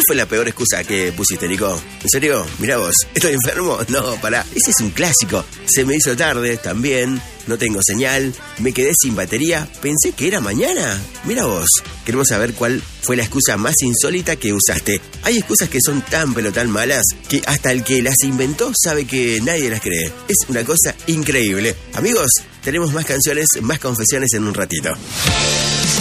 ¿Cuál fue la peor excusa que pusiste, Nico? ¿En serio? Mirá vos, ¿estoy enfermo? No, pará. Ese es un clásico. Se me hizo tarde, también. No tengo señal. Me quedé sin batería. Pensé que era mañana. Mirá vos. Queremos saber cuál fue la excusa más insólita que usaste. Hay excusas que son tan pero tan malas que hasta el que las inventó sabe que nadie las cree. Es una cosa increíble. Amigos, tenemos más canciones, más confesiones en un ratito.